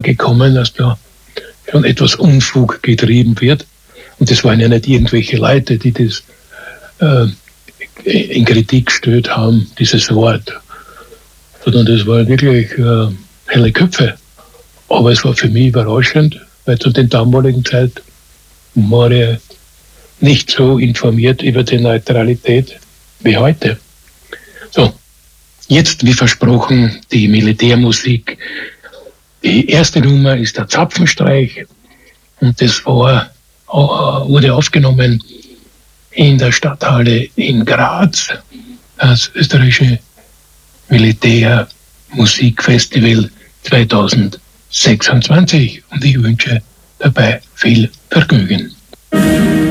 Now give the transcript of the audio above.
gekommen, dass da schon etwas Unfug getrieben wird. Und das waren ja nicht irgendwelche Leute, die das in Kritik gestellt haben, dieses Wort, sondern das waren wirklich helle Köpfe. Aber es war für mich überraschend, weil zu der damaligen Zeit war ich nicht so informiert über die Neutralität wie heute. So, jetzt, wie versprochen, die Militärmusik. Die erste Nummer ist der Zapfenstreich und das wurde aufgenommen in der Stadthalle in Graz, das österreichische Militärmusikfestival 2026 und ich wünsche dabei viel Vergnügen.